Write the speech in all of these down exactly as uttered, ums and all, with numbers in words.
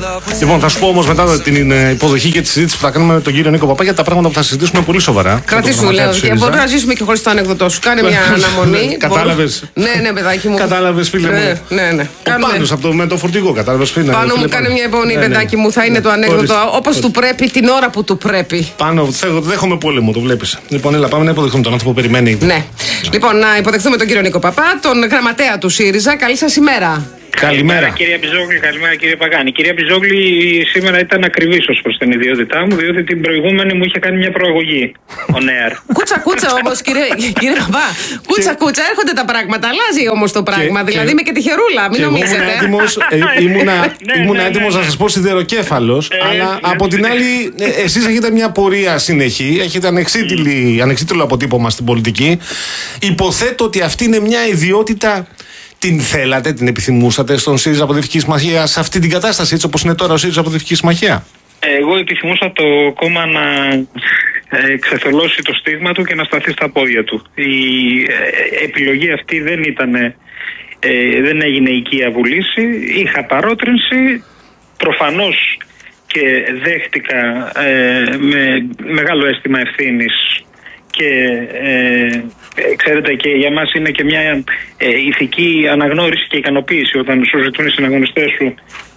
Λοιπόν, θα σου πω όμως μετά την υποδοχή και τη συζήτηση που θα κάνουμε με τον κύριο Νίκο Παπά για τα πράγματα που θα συζητήσουμε πολύ σοβαρά. Κρατήσουμε, λέω. Και μπορούμε να ζήσουμε και χωρίς το ανέκδοτό σου. Κάνε μια αναμονή. Κατάλαβες. Ναι, ναι, παιδάκι μου. Κατάλαβες, φίλε μου. Ναι, ναι. Πάντως από το με το φορτηγό, κατάλαβες, φίλε. Πάνω μου, κάνε μια υπομονή, παιδάκι μου. Θα είναι το ανέκδοτο όπως του πρέπει την ώρα που του πρέπει. Πάνω, δέχομαι πόλεμο, το βλέπεις. Λοιπόν, έλα, πάμε να υποδεχθούμε τον άνθρωπο που περιμένει. Ναι. Λοιπόν, να υποδεχθούμε τον κύριο Νίκο Παπά, τον γραμματέα του ΣΥΡΙΖΑ. Καλή σας ημέρα. Καλημέρα, κύριε Μπιζόγλη, καλημέρα κύριε Παγάνη. Κυρία Μπιζόγλη, σήμερα ήταν ακριβής ως προς την ιδιότητά μου, διότι την προηγούμενη μου είχε κάνει μια προαγωγή. Ο Νέαρ. Κούτσα κούτσα όμως, κύριε, κύριε Παπά. Κούτσα κούτσα, έρχονται τα πράγματα. Αλλάζει όμως το πράγμα. Και, δηλαδή και, με και τη χερούλα, μην νομίζετε. Ήμουν έτοιμος, ε, ήμουνα, ήμουνα έτοιμος να σας πω σιδεροκέφαλος, ε, αλλά ε, από την άλλη, ε, εσείς έχετε μια πορεία συνεχή, έχετε ανεξίτηλο αποτύπωμα στην πολιτική. Υποθέτω ότι αυτή είναι μια ιδιότητα. Την θέλατε, την επιθυμούσατε στον ΣΥΡΙΖΑ Αποδυτική Συμμαχία σε αυτή την κατάσταση, έτσι όπως είναι τώρα ο ΣΥΡΙΖΑ Αποδυτική Συμμαχία? Εγώ επιθυμούσα το κόμμα να ε, ξεθολώσει το στίγμα του και να σταθεί στα πόδια του. Η ε, επιλογή αυτή δεν ήταν, ε, δεν έγινε οικία βουλήση. Είχα παρότρινση, προφανώς και δέχτηκα ε, με μεγάλο αίσθημα ευθύνης. Και ε, ξέρετε, και για μας είναι και μια ε, ηθική αναγνώριση και ικανοποίηση όταν σου ζητούν οι συναγωνιστές σου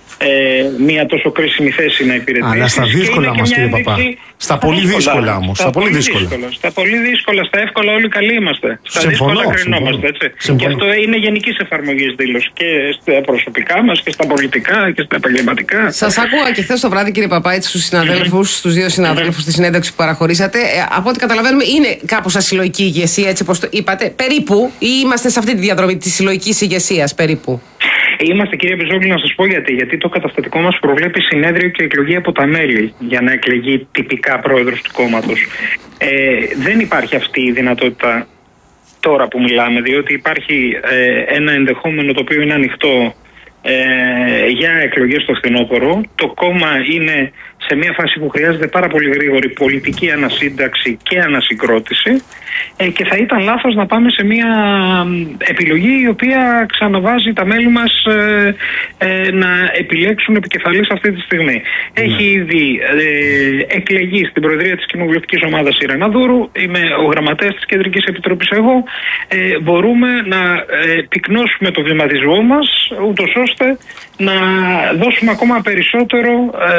ε, μια τόσο κρίσιμη θέση να υπηρετήσεις. Αλλά στα δύσκολα μας, κύριε Παπά. Στα πολύ δύσκολα όμως. Στα πολύ δύσκολα. Στα πολύ δύσκολα, στα εύκολα όλοι καλοί είμαστε. Στα συμφωνώ, δύσκολα κρινόμαστε, έτσι. Συμφωνώ. Και αυτό είναι γενικής εφαρμογής δήλωση και στα προσωπικά μας και στα πολιτικά και στα επαγγελματικά. Σας άκουγα και χθες το βράδυ, κύριε Παπά, έτσι στους συναδέλφους, στους δύο συναδέλφους στη συνέντευξη που παραχωρήσατε. Ε, από ό,τι καταλαβαίνουμε, είναι κάπως ασυλλογική ηγεσία, έτσι όπως το είπατε. Περίπου, ή είμαστε σε αυτή τη διαδρομή της συλλογικής ηγεσίας, περίπου? Είμαστε, κύριε Μπιζόγλη, να σας πω γιατί. Γιατί το καταστατικό μας προβλέπει συνέδριο και εκλογή από τα μέλη για να εκλεγεί τυπικά πρόεδρος του κόμματος. Ε, δεν υπάρχει αυτή η δυνατότητα τώρα που μιλάμε, διότι υπάρχει ε, ένα ενδεχόμενο το οποίο είναι ανοιχτό ε, για εκλογές στο φθινόπωρο. Το κόμμα είναι σε μια φάση που χρειάζεται πάρα πολύ γρήγορη πολιτική ανασύνταξη και ανασυγκρότηση ε, και θα ήταν λάθος να πάμε σε μια επιλογή η οποία ξαναβάζει τα μέλη μας ε, ε, να επιλέξουν επικεφαλής αυτή τη στιγμή. Mm. Έχει ήδη ε, εκλεγεί στην Προεδρία της Κοινοβουλευτικής Ομάδας η Ρένα Δούρου, είμαι ο γραμματέας της Κεντρικής Επιτροπής εγώ, ε, μπορούμε να ε, πυκνώσουμε το βηματισμό μας ούτως ώστε να δώσουμε ακόμα περισσότερο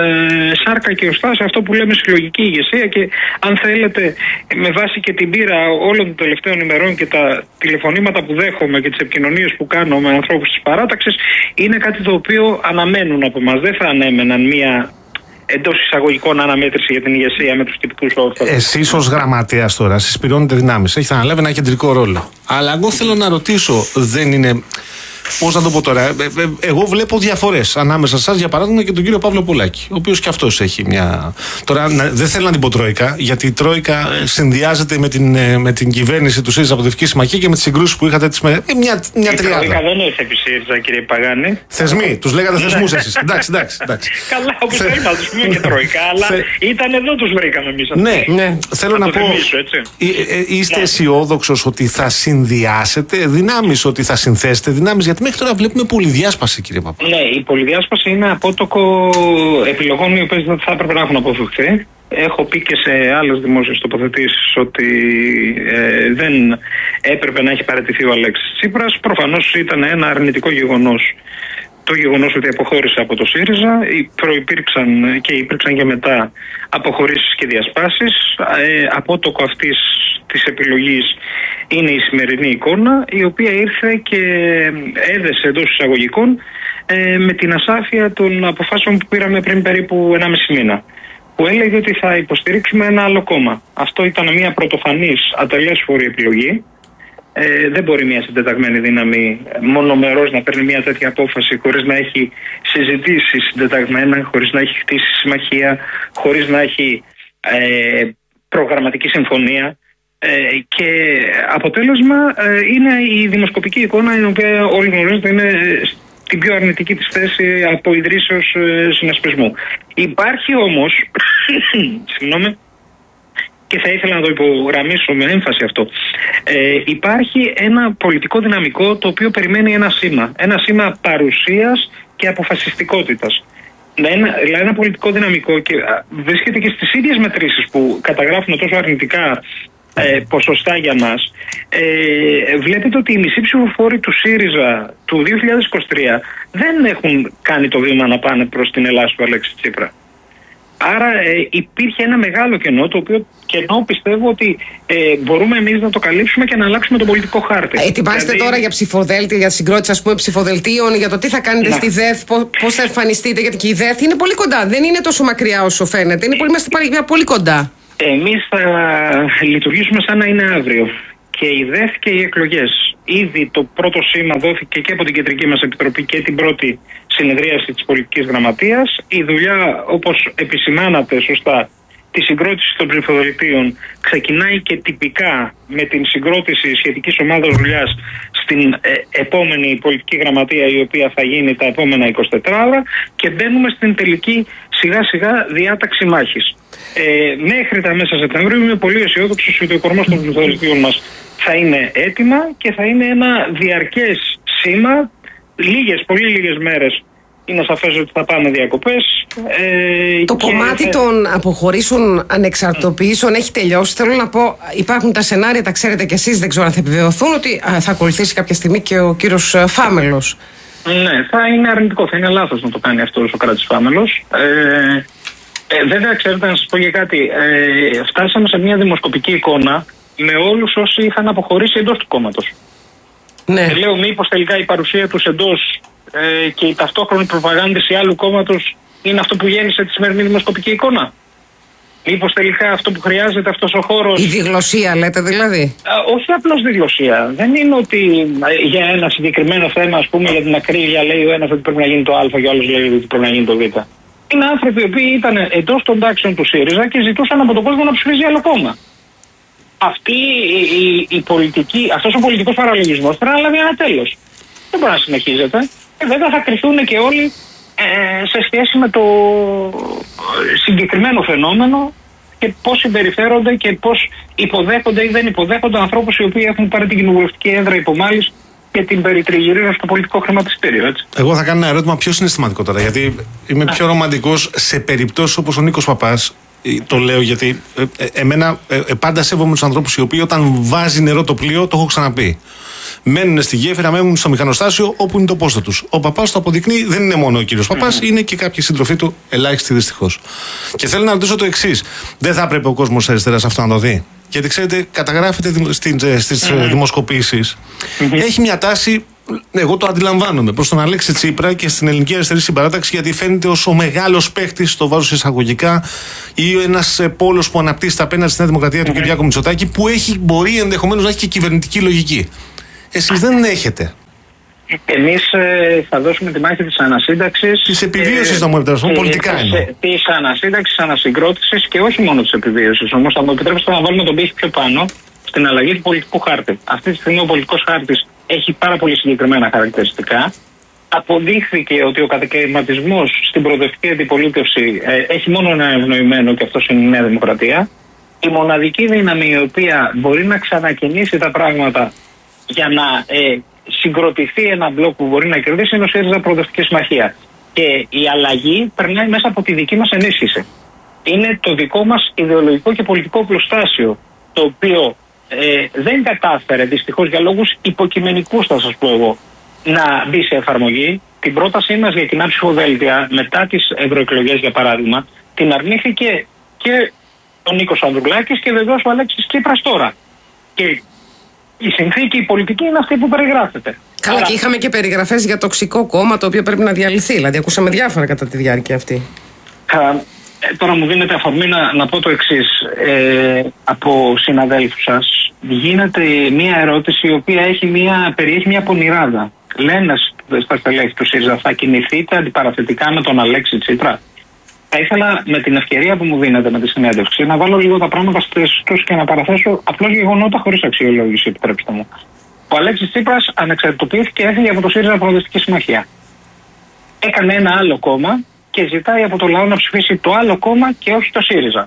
ε, σάρκα και οστά σε αυτό που λέμε συλλογική ηγεσία και αν θέλετε με βάση και την πείρα όλων των τελευταίων ημερών και τα τηλεφωνήματα που δέχομαι και τις επικοινωνίες που κάνω με ανθρώπους της παράταξης είναι κάτι το οποίο αναμένουν από μας. Δεν θα ανέμεναν μία εντός εισαγωγικών αναμέτρηση για την ηγεσία με τους τυπικούς όρθους. Εσείς ως γραμματέας τώρα συσπηρώνετε δυνάμεις, έχετε αναλάβει ένα κεντρικό ρόλο. Αλλά εγώ θέλω να ρωτήσω, δεν είναι... Πώς να το πω τώρα, ε, ε, εγώ βλέπω διαφορές ανάμεσα σε εσάς, για παράδειγμα, και τον κύριο Παύλο Πολάκη, ο οποίος και αυτός έχει μια. Τώρα, να, δεν θέλω να την πω Τρόικα, γιατί η Τρόικα συνδυάζεται με την, ε, με την κυβέρνηση του ΣΥΡΙΖΑ Αποδυτική Συμμαχία και με τις συγκρούσεις που είχατε τις με. Ε, μια μια η τριάδα. Η Τρόικα δεν έχει επί ΣΥΡΙΖΑ, κύριε Παγάνη. Θεσμοί, τους λέγατε θεσμούς εσείς. εντάξει, εντάξει, εντάξει. Καλά, όπως θέλουμε να τους πούμε και Τρόικα, αλλά ήταν εδώ τους βρήκαμε εμείς. Ναι, ναι, θέλω να, να πω. Θυμίσω, ε, ε, είστε ναι. αισιόδοξος ότι θα συνδυάσετε δυνάμεις, ότι θα συνθέσετε δυνάμεις, γιατί μέχρι τώρα βλέπουμε πολυδιάσπαση, κύριε Παπά. Ναι, η πολυδιάσπαση είναι απότοκο επιλογών οι οποίες δεν θα έπρεπε να έχουν αποφευχθεί. Έχω πει και σε άλλες δημόσιες τοποθετήσεις ότι ε, δεν έπρεπε να έχει παραιτηθεί ο Αλέξης Τσίπρας. Προφανώς ήταν ένα αρνητικό γεγονός το γεγονός ότι αποχώρησε από το ΣΥΡΙΖΑ. Προϋπήρξαν και υπήρξαν και μετά αποχωρήσεις και διασπάσεις. Ε, απότοκο αυτής της επιλογής είναι η σημερινή εικόνα, η οποία ήρθε και έδεσε εντός εισαγωγικών ε, με την ασάφεια των αποφάσεων που πήραμε πριν περίπου ενάμιση μήνα, που έλεγε ότι θα υποστηρίξουμε ένα άλλο κόμμα. Αυτό ήταν μια πρωτοφανής ατελέσφορη επιλογή. Ε, δεν μπορεί μια συντεταγμένη δύναμη μονομερώς να παίρνει μια τέτοια απόφαση χωρίς να έχει συζητήσει συντεταγμένα, χωρίς να έχει χτίσει συμμαχία, χωρίς να έχει ε, προγραμματική συμφωνία. Ε, και αποτέλεσμα ε, είναι η δημοσκοπική εικόνα, η οποία όλοι γνωρίζετε είναι στην πιο αρνητική της θέση από ιδρύσεως ε, συνασπισμού. Υπάρχει όμως, συγγνώμη, και θα ήθελα να το υπογραμμίσω με έμφαση αυτό, ε, υπάρχει ένα πολιτικό δυναμικό το οποίο περιμένει ένα σήμα, ένα σήμα παρουσίας και αποφασιστικότητας. Ένα, δηλαδή ένα πολιτικό δυναμικό και βρίσκεται και στις ίδιες μετρήσεις που καταγράφουν τόσο αρνητικά ε, ποσοστά για μας. Ε, βλέπετε ότι οι μισοί ψηφοφόροι του ΣΥΡΙΖΑ του δύο χιλιάδες είκοσι τρία δεν έχουν κάνει το βήμα να πάνε προς την Ελλάδα του Αλέξη Τσίπρα. Άρα ε, υπήρχε ένα μεγάλο κενό, το οποίο κενό πιστεύω ότι ε, μπορούμε εμείς να το καλύψουμε και να αλλάξουμε τον πολιτικό χάρτη. Ετοιμάστε δηλαδή... τώρα για ψηφοδέλτια, για συγκρότηση ας πούμε ψηφοδελτίων, για το τι θα κάνετε να. στη ΔΕΘ, πώς θα εμφανιστείτε, γιατί και η ΔΕΘ είναι πολύ κοντά, δεν είναι τόσο μακριά όσο φαίνεται, είναι πολύ, είμαστε πολύ κοντά. Εμείς θα λειτουργήσουμε σαν να είναι αύριο. Και η ΔΕΘ και οι εκλογές. Ήδη το πρώτο σήμα δόθηκε και από την Κεντρική μας Επιτροπή και την πρώτη συνεδρίαση της Πολιτικής Γραμματείας. Η δουλειά, όπως επισημάνατε σωστά, τη συγκρότηση των ψηφοδελτίων ξεκινάει και τυπικά με την συγκρότηση σχετικής ομάδας δουλειάς στην ε, επόμενη Πολιτική Γραμματεία, η οποία θα γίνει τα επόμενα εικοσιτέσσερις ώρα, και μπαίνουμε στην τελική σιγά σιγά διάταξη μάχης. Ε, μέχρι τα μέσα Σεπτεμβρίου είμαι πολύ αισιόδοξος ότι ο κορμός των ψηφοδελτίων μας θα είναι έτοιμα και θα είναι ένα διαρκές σήμα. Λίγες, πολύ λίγες μέρες είναι σαφές ότι θα πάνε διακοπές. Ε, το κομμάτι θα... των αποχωρήσεων ανεξαρτητοποιήσεων mm. έχει τελειώσει. Θέλω να πω, υπάρχουν τα σενάρια, τα ξέρετε κι εσείς, δεν ξέρω αν θα επιβεβαιωθούν, ότι α, θα ακολουθήσει κάποια στιγμή και ο κύριος Φάμελος. Ναι, θα είναι αρνητικό, θα είναι λάθος να το κάνει αυτό ο Σωκράτης Φάμελος. Ε, ε, βέβαια, ξέρετε, να σας πω για κάτι. Ε, φτάσαμε σε μια δημοσκοπική εικόνα με όλους όσοι είχαν αποχωρήσει εντός του κόμματος. Ναι. Ε, λέω, μήπως τελικά η παρουσία τους εντός ε, και η ταυτόχρονη προπαγάνδηση άλλου κόμματος είναι αυτό που γέννησε τη σημερινή δημοσκοπική εικόνα. Μήπως τελικά αυτό που χρειάζεται αυτός ο χώρος. Η διγλωσία, λέτε δηλαδή. Α, όχι απλώς διγλωσία. Δεν είναι ότι για ένα συγκεκριμένο θέμα, ας πούμε, για την ακρίβεια, λέει ο ένας ότι πρέπει να γίνει το Α και ο άλλος λέει ότι πρέπει να γίνει το Β. Είναι άνθρωποι οι οποίοι ήταν εντός των τάξεων του ΣΥΡΙΖΑ και ζητούσαν από τον κόσμο να ψηφίζει άλλο κόμμα. Αυτή η, η, η πολιτική, αυτός ο πολιτικός παραλογισμός πρέπει να λάβει ένα τέλος. Δεν μπορεί να συνεχίζεται. Και βέβαια θα κρυφθούν και όλοι ε, σε σχέση με το συγκεκριμένο φαινόμενο και πώς συμπεριφέρονται και πώς υποδέχονται ή δεν υποδέχονται ανθρώπους οι οποίοι έχουν πάρει την κοινοβουλευτική έδρα υπομάλης και την περιτριγυρίζουν στο πολιτικό χρηματιστήριο. Έτσι. Εγώ θα κάνω ένα ερώτημα πιο συναισθηματικότερα, γιατί είμαι πιο ρομαντικός σε περιπτώσεις όπως ο Νίκος Παπάς. Το λέω γιατί ε, ε, εμένα ε, ε, πάντα σέβομαι τους ανθρώπους οι οποίοι όταν βάζει νερό το πλοίο, το έχω ξαναπεί, μένουν στη γέφυρα, μένουν στο μηχανοστάσιο όπου είναι το πόστο τους. Ο Παπάς το αποδεικνύει, δεν είναι μόνο ο κύριος Παπάς, mm-hmm. είναι και κάποιοι συντροφοί του, ελάχιστοι δυστυχώς. Και θέλω να ρωτήσω το εξής: δεν θα έπρεπε ο κόσμος της αριστεράς αυτό να το δει? Γιατί ξέρετε, καταγράφεται στις mm-hmm. δημοσκοπήσεις, mm-hmm. έχει μια τάση. Εγώ το αντιλαμβάνομαι προς τον Αλέξη Τσίπρα και στην Ελληνική Αριστερή Συμπαράταξη, γιατί φαίνεται ως ο μεγάλος παίχτης, το βάζω εισαγωγικά, ή ένας πόλος που αναπτύσσεται απέναντι στη Νέα Δημοκρατία του Κυριάκου Μητσοτάκη, που έχει, μπορεί ενδεχομένως να έχει και κυβερνητική λογική. Εσείς δεν έχετε. Εμείς ε, θα δώσουμε τη μάχη της ανασύνταξης. Της επιβίωσης, ε, να μου επιτρέψετε, πολιτικά ε, εννοώ. Της ανασύνταξης, ανασυγκρότησης και όχι μόνο της επιβίωσης. Όμως θα μου επιτρέψετε να βάλουμε τον πύχη πιο πάνω στην αλλαγή του πολιτικού χάρτη. Αυτή τη στιγμή ο πολιτικός χάρτης έχει πάρα πολύ συγκεκριμένα χαρακτηριστικά. Αποδείχθηκε ότι ο κατακαιρματισμός στην προοδευτική αντιπολίτευση ε, έχει μόνο ένα ευνοημένο, και αυτό είναι η Νέα Δημοκρατία. Η μοναδική δύναμη η οποία μπορεί να ξανακινήσει τα πράγματα για να ε, συγκροτηθεί ένα μπλοκ που μπορεί να κερδίσει είναι ο ΣΥΡΙΖΑ Προοδευτική Συμμαχία. Και η αλλαγή περνάει μέσα από τη δική μας ενίσχυση. Είναι το δικό μας ιδεολογικό και πολιτικό πλουστάσιο, το οποίο Ε, δεν κατάφερε δυστυχώς για λόγους υποκειμενικούς, θα σας πω εγώ, να μπει σε εφαρμογή. Την πρότασή μας για κοινά ψηφοδέλτια μετά τις ευρωεκλογές, για παράδειγμα, την αρνήθηκε και ο Νίκος Ανδρουλάκης και βεβαίως ο Αλέξης Τσίπρας τώρα. Και η συνθήκη, η πολιτική είναι αυτή που περιγράφεται. Καλά, άρα... και είχαμε και περιγραφές για τοξικό κόμμα το οποίο πρέπει να διαλυθεί. Δηλαδή, ακούσαμε διάφορα κατά τη διάρκεια αυτή. Α, Ε, τώρα μου δίνεται αφορμή να, να πω το εξής. Ε, από συναδέλφους σας γίνεται μια ερώτηση η οποία έχει μια, περιέχει μια πονηράδα. Λένε στα στελέχη του ΣΥΡΙΖΑ, θα κινηθείτε αντιπαραθετικά με τον Αλέξη Τσίπρα? Θα ήθελα με την ευκαιρία που μου δίνετε με τη συνέντευξη να βάλω λίγο τα πράγματα στους και να παραθέσω απλώς γεγονότα χωρίς αξιολόγηση, επιτρέψτε μου. Ο Αλέξης Τσίπρας ανεξαρτητοποιήθηκε και έφυγε από το ΣΥΡΙΖΑ Προοδευτική Συμμαχία. Έκανε ένα άλλο κόμμα και ζητάει από το λαό να ψηφίσει το άλλο κόμμα και όχι το ΣΥΡΙΖΑ.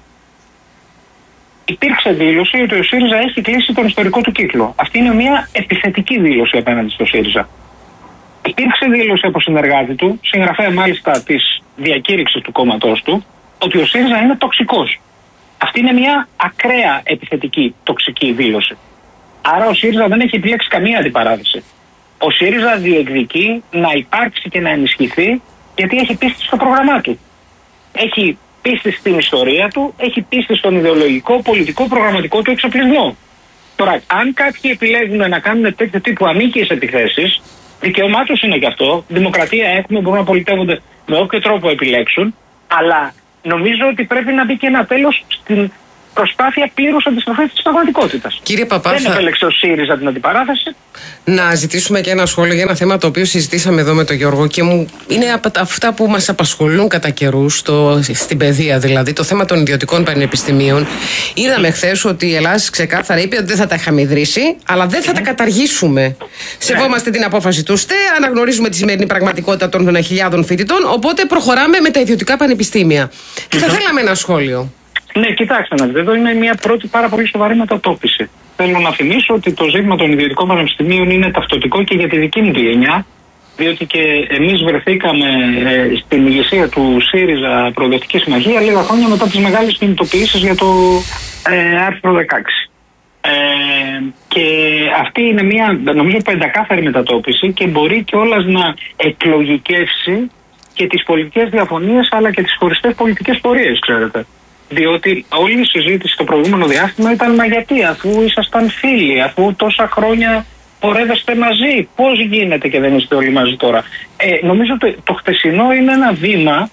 Υπήρξε δήλωση ότι ο ΣΥΡΙΖΑ έχει κλείσει τον ιστορικό του κύκλο. Αυτή είναι μια επιθετική δήλωση απέναντι στο ΣΥΡΙΖΑ. Υπήρξε δήλωση από συνεργάτη του, συγγραφέα μάλιστα της διακήρυξης του κόμματός του, ότι ο ΣΥΡΙΖΑ είναι τοξικός. Αυτή είναι μια ακραία επιθετική τοξική δήλωση. Άρα ο ΣΥΡΙΖΑ δεν έχει επιλέξει καμία αντιπαράθεση. Ο ΣΥΡΙΖΑ διεκδικεί να υπάρξει και να ενισχυθεί, γιατί έχει πίστη στο πρόγραμμά του. Έχει πίστη στην ιστορία του, έχει πίστη στον ιδεολογικό, πολιτικό, προγραμματικό του εξοπλισμό. Τώρα, αν κάποιοι επιλέγουν να κάνουν τέτοιο τύπου ανίκειες επιθέσεις, δικαίωμά τους είναι και αυτό. Δημοκρατία έχουμε, μπορούν να πολιτεύονται με όποιο τρόπο επιλέξουν, αλλά νομίζω ότι πρέπει να μπει και ένα τέλος στην προσπάθεια πλήρους αντιστροφής της πραγματικότητας. Κύριε Παπά, δεν θα... επέλεξε ο ΣΥΡΙΖΑ την αντιπαράθεση. Να ζητήσουμε και ένα σχόλιο για ένα θέμα το οποίο συζητήσαμε εδώ με τον Γιώργο και μου είναι από αυτά που μας απασχολούν κατά καιρούς στην παιδεία, δηλαδή το θέμα των ιδιωτικών πανεπιστημίων. Είδαμε χθες ότι η Ελλάδα ξεκάθαρα είπε ότι δεν θα τα είχαμε ιδρύσει, αλλά δεν θα τα καταργήσουμε. Σεβόμαστε την απόφαση του ΣΤΕ, αναγνωρίζουμε τη σημερινή πραγματικότητα των χιλιάδων φοιτητών, οπότε προχωράμε με τα ιδιωτικά πανεπιστήμια. Και θα θέλαμε ένα σχόλιο. Ναι, κοιτάξτε να δείτε, εδώ είναι μια πρώτη πάρα πολύ σοβαρή μετατόπιση. Θέλω να θυμίσω ότι το ζήτημα των ιδιωτικών πανεπιστημίων είναι ταυτοτικό και για τη δική μου τη γενιά, διότι και εμείς βρεθήκαμε ε, στην ηγεσία του ΣΥΡΙΖΑ Προοδευτική Συμμαχία λίγα χρόνια μετά τις μεγάλες κινητοποιήσεις για το ε, άρθρο δεκαέξι. Ε, και αυτή είναι μια, νομίζω, πεντακάθαρη μετατόπιση και μπορεί κιόλας να εκλογικεύσει και τις πολιτικές διαφωνίες αλλά και τις χωριστές πολιτικές πορείες, ξέρετε. Διότι όλη η συζήτηση το προηγούμενο διάστημα ήταν μα γιατί, αφού ήσασταν φίλοι, αφού τόσα χρόνια πορεύεστε μαζί, πώς γίνεται και δεν είστε όλοι μαζί τώρα. Ε, νομίζω ότι το, το χτεσινό είναι ένα βήμα,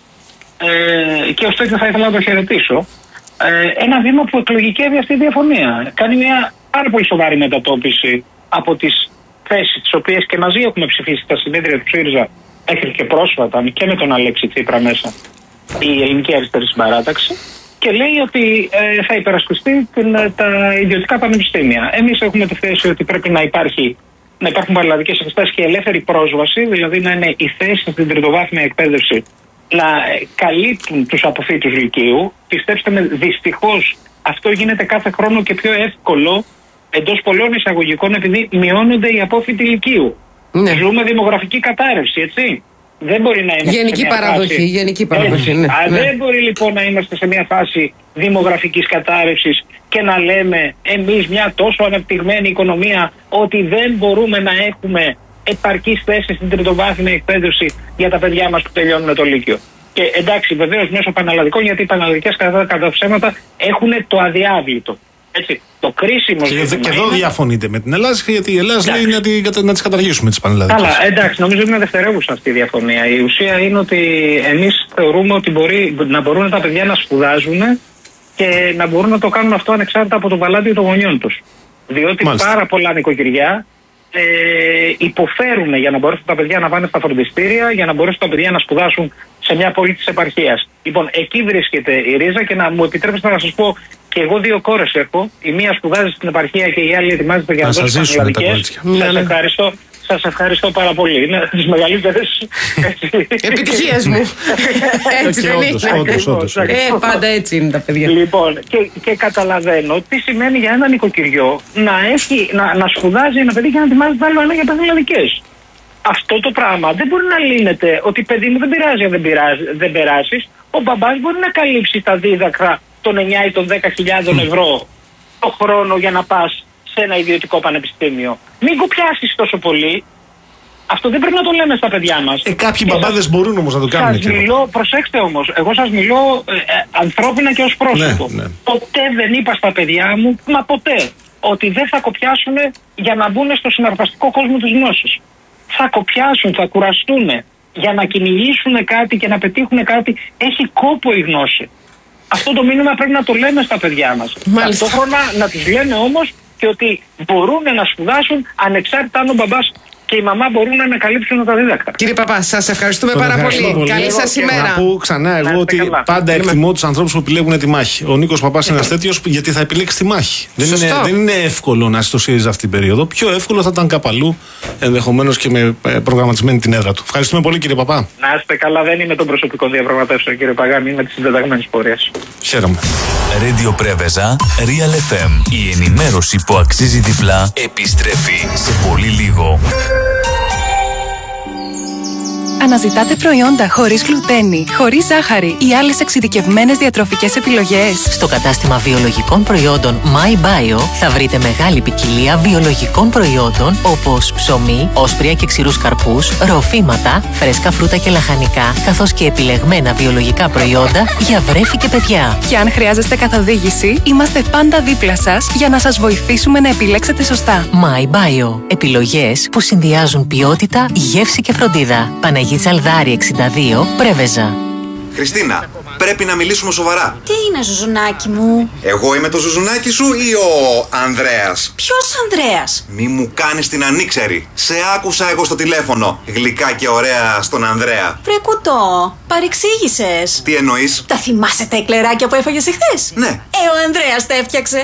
ε, και αυτό και θα ήθελα να το χαιρετήσω, ε, ένα βήμα που εκλογικεύει αυτή η διαφωνία. Κάνει μια πάρα πολύ σοβαρή μετατόπιση από τις θέσεις τις οποίες και μαζί έχουμε ψηφίσει στα συνέδρια του ΣΥΡΙΖΑ μέχρι και πρόσφατα και με τον Αλέξη Τσίπρα μέσα η Ελληνική Αριστερή Συμπαράταξη. Και λέει ότι ε, θα υπερασπιστεί την, τα ιδιωτικά πανεπιστήμια. Εμείς έχουμε τη θέση ότι πρέπει να, υπάρχει, να υπάρχουν πανελλαδικές εξετάσεις και ελεύθερη πρόσβαση, δηλαδή να είναι οι θέσεις στην τριτοβάθμια εκπαίδευση να καλύπτουν τους αποφύτους λυκείου. Πιστέψτε με, δυστυχώς αυτό γίνεται κάθε χρόνο και πιο εύκολο εντός πολλών εισαγωγικών, επειδή μειώνονται οι απόφοιτοι λυκείου. Ναι. Ζούμε δημογραφική κατάρρευση, έτσι. Δεν μπορεί να είμαστε γενική σε μια παραδοχή, φάση... γενική παραδοχή. Ναι. Α, Ναι. Δεν μπορεί λοιπόν να είμαστε σε μια φάση δημογραφικής κατάρρευσης και να λέμε εμείς μια τόσο αναπτυγμένη οικονομία ότι δεν μπορούμε να έχουμε επαρκείς θέσεις στην τριτοβάθμια εκπαίδευση για τα παιδιά μας που τελειώνουν το Λύκειο. Και εντάξει, βεβαίως μέσω πανελλαδικών, γιατί οι πανελλαδικές κατά, κατά ψέματα έχουν το αδιάβλητο. Έτσι, το κρίσιμο. Και, και εδώ είναι... διαφωνείτε με την Ελλάδα, γιατί η Ελλάδα εντάξει. λέει να, τη, να τις καταργήσουμε τις πανελλαδικές. Καλά, εντάξει, νομίζω ότι είναι δευτερεύουσα αυτή η διαφωνία. Η ουσία είναι ότι εμείς θεωρούμε ότι μπορεί, να μπορούν τα παιδιά να σπουδάζουν και να μπορούν να το κάνουν αυτό ανεξάρτητα από το βαλάντιο των γονιών τους. Διότι Μάλιστα. πάρα πολλά νοικοκυριά ε, υποφέρουν για να μπορέσουν τα παιδιά να πάνε στα φροντιστήρια, για να μπορέσουν τα παιδιά να σπουδάσουν σε μια πόλη της επαρχίας. Λοιπόν, εκεί βρίσκεται η ρίζα και να μου επιτρέψετε να σας πω. Και εγώ δύο κόρες έχω. Η μία σπουδάζει στην επαρχία και η άλλη ετοιμάζεται για να δώσει πανελλαδικές. Σας ευχαριστώ. Σας ευχαριστώ πάρα πολύ. Είναι τις μεγαλύτερες επιτυχίες μου. Έτσι δεν είναι? Ε, πάντα έτσι είναι τα παιδιά. Λοιπόν, και, και καταλαβαίνω τι σημαίνει για ένα νοικοκυριό να, έχει, να, να σπουδάζει ένα παιδί και να ετοιμάζεται άλλο ένα για πανελλαδικές. Αυτό το πράγμα δεν μπορεί να λύνεται ότι παιδί μου δεν πειράζει αν δεν, πειράζει, δεν περάσεις. Ο μπαμπάς μπορεί να καλύψει τα δίδακτρα των εννιά ή των δέκα χιλιάδων ευρώ το χρόνο για να πας σε ένα ιδιωτικό πανεπιστήμιο. Μην κοπιάσεις τόσο πολύ. Αυτό δεν πρέπει να το λέμε στα παιδιά μας. Ε, κάποιοι μπαμπάδες σας... μπορούν όμως να το κάνουν. Σας μιλώ, προσέξτε όμως, εγώ σας μιλώ ε, ε, ανθρώπινα και ως πρόσωπο. Ναι, ναι. Ποτέ δεν είπα στα παιδιά μου, μα ποτέ, ότι δεν θα κοπιάσουν για να μπουν στο συναρπαστικό κόσμο της γνώσης. Θα κοπιάσουν, θα κουραστούν για να κυνηγήσουν κάτι και να πετύχουν κάτι. Έχει κόπο η γνώση. Αυτό το μήνυμα πρέπει να το λέμε στα παιδιά μας. Ταυτόχρονα να τους λέμε όμως και ότι μπορούν να σπουδάσουν ανεξάρτητα αν ο μπαμπάς και η μαμά μπορούν να ανακαλύψουν τα δίδακτα. Κύριε Παπά, σας ευχαριστούμε πάρα πολύ. πολύ. Καλή σας ημέρα. Να πω ξανά εγώ ότι καλά. πάντα εκτιμώ τους ανθρώπους που επιλέγουν τη μάχη. Ο Νίκος Παπάς είναι ένας τέτοιος γιατί θα επιλέξει τη μάχη. Δεν είναι, δεν είναι εύκολο να στο ΣΥΡΙΖΑ αυτή την περίοδο. Πιο εύκολο θα ήταν κάπου αλλού, ενδεχομένως και με προγραμματισμένη την έδρα του. Ευχαριστούμε πολύ, κύριε Παπά. Να είστε καλά, δεν είμαι των προσωπικών διαπραγματεύσεων, κύριε Παγάνη, είμαι τη συντεταγμένη πορεία. Χαίρομαι. Radio Πρέβεζα, Real εφ εμ. Η ενημέρωση που αξίζει διπλά επιστρέφει σε πολύ λίγο. Αναζητάτε προϊόντα χωρίς γλουτένη, χωρίς ζάχαρη ή άλλες εξειδικευμένες διατροφικές επιλογές? Στο κατάστημα βιολογικών προϊόντων MyBio θα βρείτε μεγάλη ποικιλία βιολογικών προϊόντων όπως ψωμί, όσπρια και ξηρούς καρπούς, ροφήματα, φρέσκα φρούτα και λαχανικά, καθώς και επιλεγμένα βιολογικά προϊόντα για βρέφη και παιδιά. Και αν χρειάζεστε καθοδήγηση, είμαστε πάντα δίπλα σας για να σας βοηθήσουμε να επιλέξετε σωστά. MyBio. Επιλογές που συνδυάζουν ποιότητα, γεύση και φροντίδα. Παναγή Τσαλδάρη εξήντα δύο, Πρέβεζα. Χριστίνα, πρέπει να μιλήσουμε σοβαρά. Τι είναι, ζουζουνάκι μου? Εγώ είμαι το ζουζουνάκι σου ή ο Ανδρέας? Ποιος Ανδρέας? Μη μου κάνεις την ανήξερη. Σε άκουσα εγώ στο τηλέφωνο. Γλυκά και ωραία στον Ανδρέα. Βρε κουτό, παρεξήγησες. Τι εννοείς? Τα θυμάσαι τα εκλεράκια που έφαγες εχθές? Ναι. Ε, ο Ανδρέας τα έφτιαξε.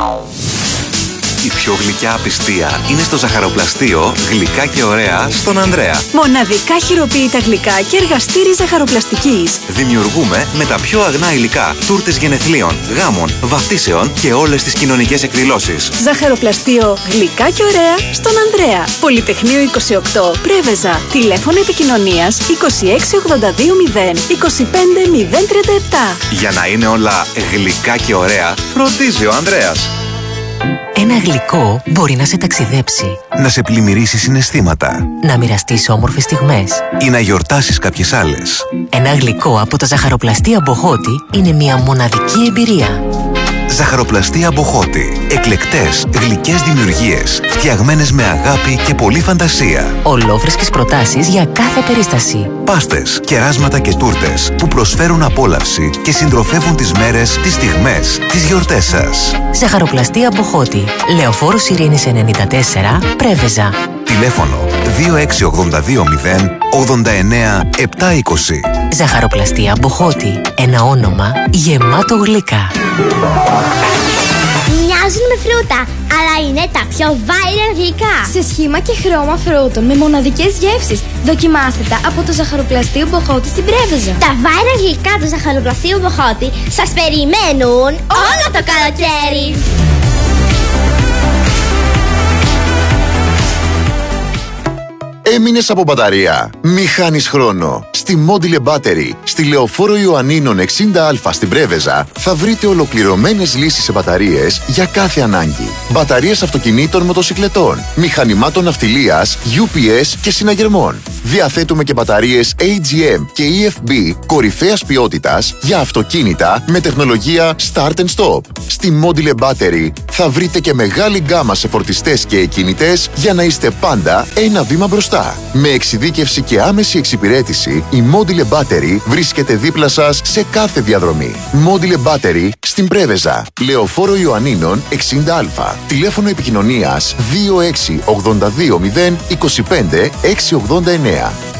Η πιο γλυκιά απιστία είναι στο ζαχαροπλαστείο Γλυκά και ωραία στον Ανδρέα. Μοναδικά χειροποίητα γλυκά και εργαστήρι ζαχαροπλαστικής. Δημιουργούμε με τα πιο αγνά υλικά τούρτες γενεθλίων, γάμων, βαφτίσεων και όλες τις κοινωνικές εκδηλώσεις. Ζαχαροπλαστείο Γλυκά και ωραία στον Ανδρέα. Πολυτεχνείο είκοσι οκτώ, Πρέβεζα. Τηλέφωνο επικοινωνίας είκοσι έξι ογδόντα δύο μηδέν είκοσι πέντε μηδέν τριάντα επτά. Για να είναι όλα γλυκά και ωραία, φροντίζει ο Ανδρέας. Ένα γλυκό μπορεί να σε ταξιδέψει, Να σε πλημμυρίσει συναισθήματα να μοιραστείς όμορφες στιγμές. ή να γιορτάσεις κάποιες άλλες. Ένα γλυκό από τα ζαχαροπλαστεία Μποχώτη είναι μια μοναδική εμπειρία. Ζαχαροπλαστεία Μποχώτη. Εκλεκτές, γλυκές δημιουργίες, φτιαγμένες με αγάπη και πολλή φαντασία. Ολόφρεσκες προτάσεις για κάθε περίσταση. Πάστες, κεράσματα και τούρτες που προσφέρουν απόλαυση και συντροφεύουν τις μέρες, τις στιγμές, τις γιορτές σας. Ζαχαροπλαστεία Μποχώτη. Λεωφόρος Ειρήνης ενενήντα τέσσερα, Πρέβεζα. Τηλέφωνο δύο έξι ογδόντα δύο μηδέν ογδόντα εννέα επτακόσια είκοσι. Ζαχαροπλαστεία Μποχώτη. Ένα όνομα γεμάτο γλυκά. Μοιάζουν με φρούτα, αλλά είναι τα πιο viral γλυκά. Σε σχήμα και χρώμα φρούτων με μοναδικές γεύσεις. Δοκιμάστε τα από το ζαχαροπλαστείο Μποχώτη στην Πρέβεζα. Τα viral γλυκά του ζαχαροπλαστείου Μποχώτη σας περιμένουν όλο το καλοκαίρι. Έμεινες από μπαταρία? Μη χάνεις χρόνο. Στη Module Battery, στη Λεωφόρο Ιωαννίνων εξήντα α στην Πρέβεζα, θα βρείτε ολοκληρωμένες λύσεις σε μπαταρίες για κάθε ανάγκη. Μπαταρίες αυτοκινήτων, μοτοσικλετών, μηχανημάτων ναυτιλίας, γιου πι ες και συναγερμών. Διαθέτουμε και μπαταρίες έι τζι εμ και ι εφ μπι κορυφαίας ποιότητας για αυτοκίνητα με τεχνολογία Start and Stop. Στη Module Battery θα βρείτε και μεγάλη γκάμα σε φορτιστές και εκκινητές για να είστε πάντα ένα βήμα μπροστά. Με εξειδίκευση και άμεση εξυπηρέτηση, η Module Battery βρίσκεται δίπλα σας σε κάθε διαδρομή. Module Battery στην Πρέβεζα, Λεωφόρο Ιωαννίνων εξήντα α. Τηλέφωνο επικοινωνίας δύο έξι ογδόντα δύο μηδέν είκοσι πέντε εξακόσια ογδόντα εννέα.